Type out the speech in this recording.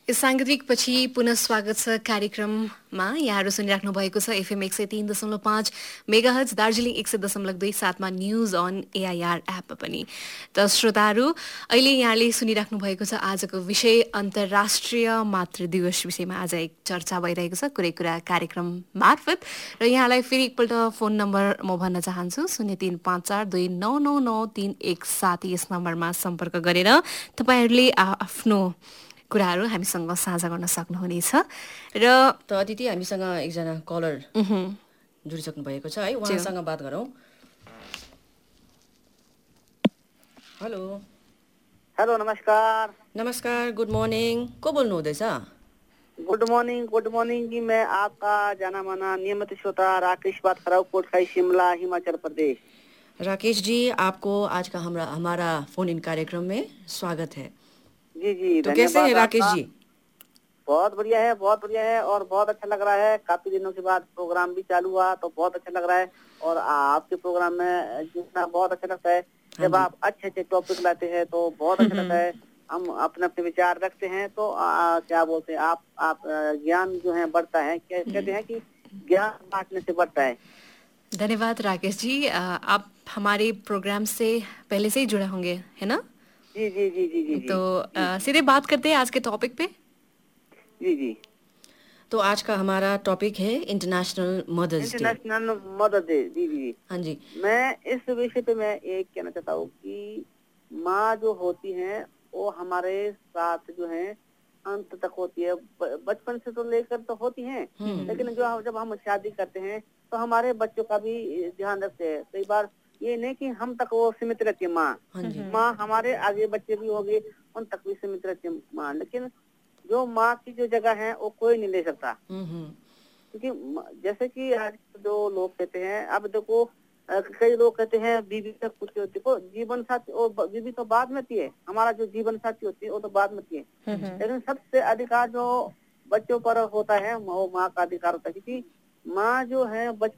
साङ्गीतिकपछि पुनः स्वागत छ कार्यक्रममा। यहाँहरू सुनिराख्नु भएको छ एफएम 103.5 मेगाहर्ज, दार्जिलिङ 100.2 न्युज अन एआइआर एपमा पनि। त श्रोताहरू, अहिले यहाँले सुनिराख्नु भएको छ आजको विषय अन्तर्राष्ट्रिय मातृ दिवस विषयमा आज एक चर्चा भइरहेको छ कुरै कुरा कार्यक्रम मार्फत। र यहाँलाई फेरि एकपल्ट फोन नम्बर म भन्न चाहन्छु 0354299931 यस नम्बरमा सम्पर्क गरेर तपाईँहरूले आफ्नो कुराहरू हामीसँग साझा गर्न सक्नुहुनेछ। र त अतिथि हामीसँग एकजना कलर जुडिसक्नु भएको छ है, उहाँसँग बात गरौँ। हेलो हेलो, नमस्कार। नमस्कार, गुड मर्निङ। को बोल्नु हुँदैछ? गुड मॉर्निंग जी। मैं आपका जाना माना नियमित श्रोता राकेश बात कर रहा हूँ, कोटखाई शिमला हिमाचल प्रदेश। राकेश जी, आपको आज का हमारा फोन इन कार्यक्रम में स्वागत है। जी जी, तो कैसे हैं राकेश जी? बहुत बढ़िया है, बहुत बढ़िया है और बहुत अच्छा लग रहा है। काफी दिनों के बाद प्रोग्राम भी चालू हुआ तो बहुत अच्छा लग रहा है। और आपके प्रोग्राम में जितना बहुत अच्छा लगता है जब आप अच्छे अच्छे टॉपिक लाते हैं तो बहुत अच्छा लगता है। हम अपने अपने विचार रखते हैं तो क्या बोलते हैं आप ज्ञान जो है बढ़ता है। कहते हैं कि ज्ञान बांटने से बढ़ता है। धन्यवाद राकेश जी। आप हमारे प्रोग्राम से पहले से ही जुड़े होंगे, है ना? जी जी जी जी जी तो सीधे बात करते हैं आज के टॉपिक पे। जी जी। तो आज का हमारा टॉपिक है international mother's day. International mother day. जी जी। हाँ जी। मैं इस विषय पे मैं एक कहना चाहता हूँ कि माँ जो होती है वो हमारे साथ जो है अंत तक होती है। बचपन से तो लेकर तो होती है, लेकिन जब हम शादी करते हैं तो हमारे बच्चों का भी ध्यान रखते हैं। कई बार ये नहीं कि हम तक वो सीमित रहती है माँ हमारे आगे बच्चे भी होंगे उन तक भी सीमित रहती है माँ। लेकिन जो माँ की जो जगह है वो कोई नहीं ले सकता। क्योंकि जैसे कि आज जो लोग कहते हैं, अब देखो कई लोग कहते हैं बीवी तक कुछ देखो जीवन साथी और बीवी तो बाद में थी है, हमारा जो जीवन साथी होती है वो तो बाद में थी है। लेकिन सबसे अधिकार जो बच्चों पर होता है वो माँ का अधिकार होता है। क्योंकि माँ जो है बचपन